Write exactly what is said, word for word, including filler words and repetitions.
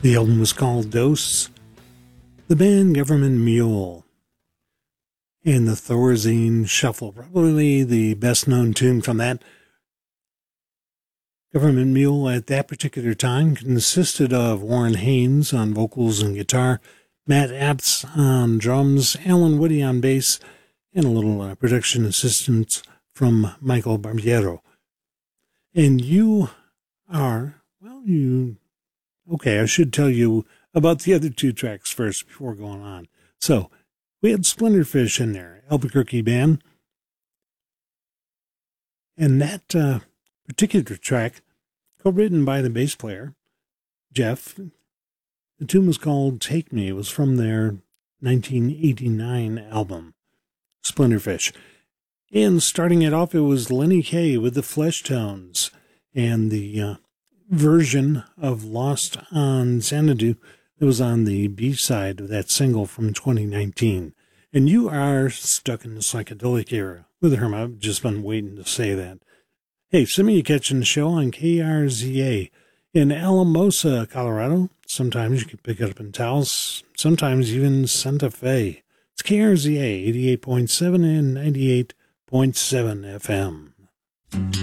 The album was called Dose. The band Government Mule. And the Thorazine Shuffle, probably the best known tune from that. Government Mule at that particular time consisted of Warren Haynes on vocals and guitar, Matt Apps on drums, Alan Woody on bass, and a little uh, production assistance from Michael Barbiero. And you are, well, you, okay, I should tell you about the other two tracks first before going on. So, we had Splinterfish in there, Albuquerque band. And that uh, particular track, co-written by the bass player, Jeff, the tune was called Take Me. It was from their nineteen eighty-nine album, Splinterfish. And starting it off, it was Lenny Kaye with the Flesh Tones and the uh, version of Lost on Xanadu that was on the B-side of that single from twenty nineteen. And you are stuck in the psychedelic era with Herm. I've just been waiting to say that. Hey, some of you catching the show on K R Z A in Alamosa, Colorado. Sometimes you can pick it up in Taos, sometimes even Santa Fe. It's K R Z A eighty-eight point seven and ninety-eight point seven F M.